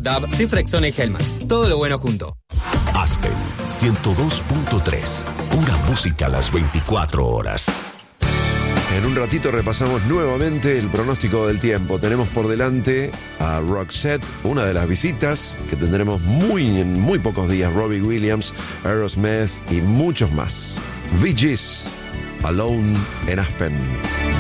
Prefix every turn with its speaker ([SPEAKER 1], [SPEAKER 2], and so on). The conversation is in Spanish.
[SPEAKER 1] DAB, Cifrexona y Helmax. Todo lo bueno junto.
[SPEAKER 2] Aspen 102.3. Pura música a las 24 horas.
[SPEAKER 3] En un ratito repasamos nuevamente el pronóstico del tiempo. Tenemos por delante a Roxette, una de las visitas que tendremos en muy pocos días. Robbie Williams, Aerosmith y muchos más. Bee Gees, Alone en Aspen.